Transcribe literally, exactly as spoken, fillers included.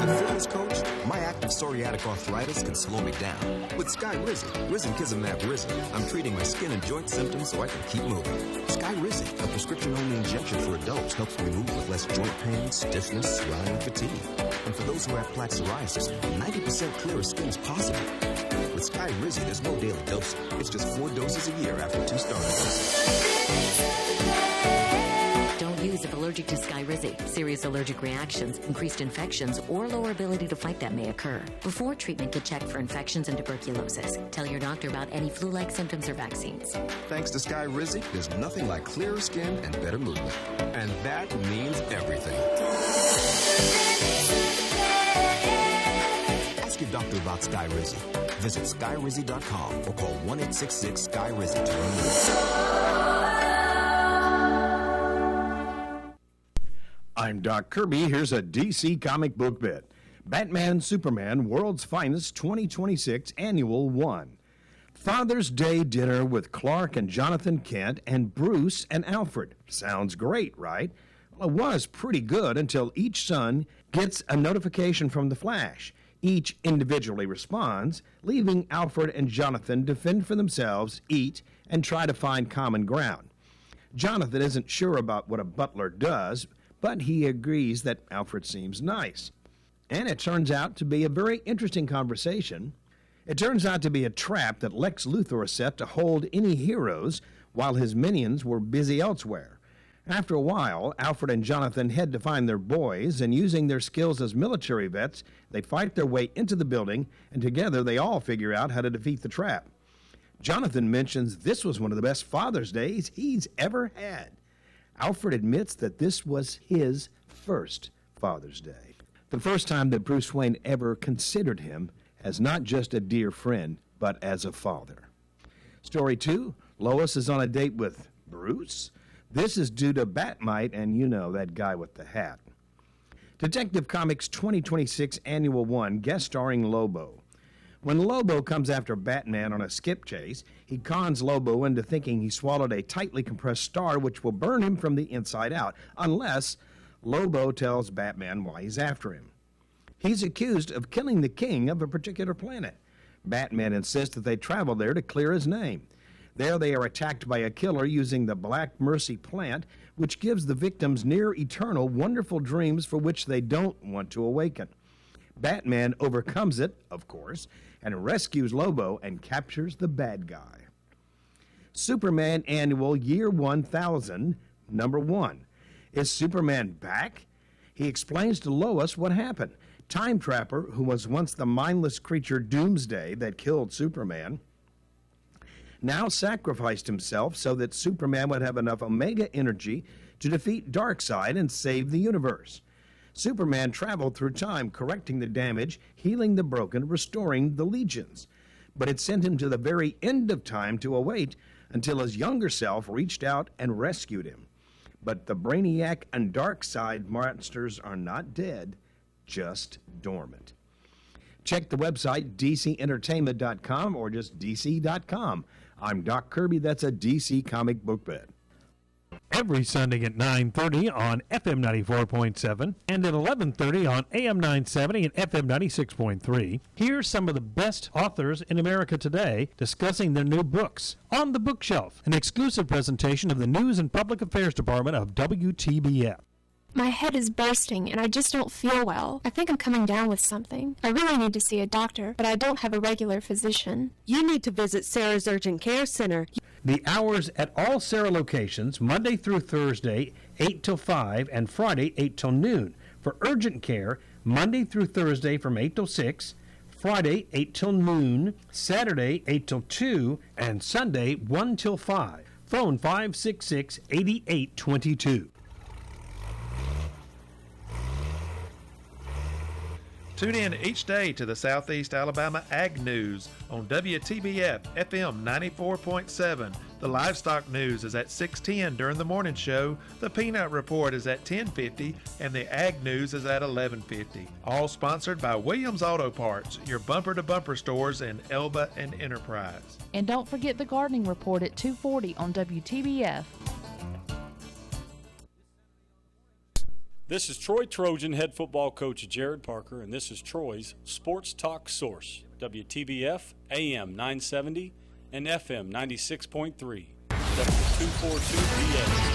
As a fitness coach, my active psoriatic arthritis can slow me down. With Skyrizi, risankizumab Rizin, I'm treating my skin and joint symptoms so I can keep moving. Skyrizi, a prescription-only injection for adults, helps me move with less joint pain, stiffness, swelling, and fatigue. And for those who have plaque psoriasis, ninety percent clearer skin is possible. With Skyrizi, there's no daily dosing. It's just four doses a year after two starter doses. Don't use if allergic to Skyrizi. Serious allergic reactions, increased infections, or lower ability to fight them may occur. Before treatment, get checked for infections and tuberculosis. Tell your doctor about any flu-like symptoms or vaccines. Thanks to Skyrizi, there's nothing like clearer skin and better movement. And that means everything. Ask your doctor about Skyrizi. Visit Skyrizi dot com or call one eight six six Sky Rizi to learn more. I'm Doc Kirby. Here's a D C comic book bit. Batman Superman World's Finest twenty twenty-six Annual one. Father's Day dinner with Clark and Jonathan Kent and Bruce and Alfred. Sounds great, right? Well, it was pretty good until each son gets a notification from the Flash. Each individually responds, leaving Alfred and Jonathan to fend for themselves, eat, and try to find common ground. Jonathan isn't sure about what a butler does, but he agrees that Alfred seems nice. And it turns out to be a very interesting conversation. It turns out to be a trap that Lex Luthor set to hold any heroes while his minions were busy elsewhere. After a while, Alfred and Jonathan head to find their boys, and using their skills as military vets, they fight their way into the building, and together they all figure out how to defeat the trap. Jonathan mentions this was one of the best Father's Days he's ever had. Alfred admits that this was his first Father's Day. The first time that Bruce Wayne ever considered him as not just a dear friend, but as a father. Story two, Lois is on a date with Bruce. This is due to Batmite and, you know, that guy with the hat. Detective Comics twenty twenty-six Annual one, guest starring Lobo. When Lobo comes after Batman on a skip chase, he cons Lobo into thinking he swallowed a tightly compressed star which will burn him from the inside out, unless Lobo tells Batman why he's after him. He's accused of killing the king of a particular planet. Batman insists that they travel there to clear his name. There they are attacked by a killer using the Black Mercy plant, which gives the victims near-eternal, wonderful dreams for which they don't want to awaken. Batman overcomes it, of course, and rescues Lobo and captures the bad guy. Superman Annual Year one thousand, number one. Is Superman back? He explains to Lois what happened. Time Trapper, who was once the mindless creature Doomsday that killed Superman, now sacrificed himself so that Superman would have enough Omega energy to defeat Darkseid and save the universe. Superman traveled through time, correcting the damage, healing the broken, restoring the legions. But it sent him to the very end of time to await until his younger self reached out and rescued him. But the Brainiac and Darkseid monsters are not dead, just dormant. Check the website D C entertainment dot com or just D C dot com. I'm Doc Kirby. That's a D C comic book bit. Every Sunday at nine thirty on F M ninety-four point seven and at eleven thirty on A M nine seventy and F M ninety-six point three, here's some of the best authors in America today discussing their new books. On the Bookshelf, an exclusive presentation of the News and Public Affairs Department of W T B F. My head is bursting and I just don't feel well. I think I'm coming down with something. I really need to see a doctor, but I don't have a regular physician. You need to visit Sarah's Urgent Care Center. The hours at all Sarah locations, Monday through Thursday, eight till five, and Friday, eight till noon. For urgent care, Monday through Thursday from eight till six, Friday, eight till noon, Saturday, eight till two, and Sunday, one till five. Phone five six six, eight eight two two. Tune in each day to the Southeast Alabama Ag News on W T B F F M ninety-four point seven. The Livestock News is at six ten during the morning show. The Peanut Report is at ten fifty, and the Ag News is at eleven fifty. All sponsored by Williams Auto Parts, your bumper-to-bumper stores in Elba and Enterprise. And don't forget the Gardening Report at two forty on W T B F. This is Troy Trojan head football coach Jared Parker, and this is Troy's Sports Talk Source, W T B F A M nine seventy and F M ninety-six point three, W two forty-two B A.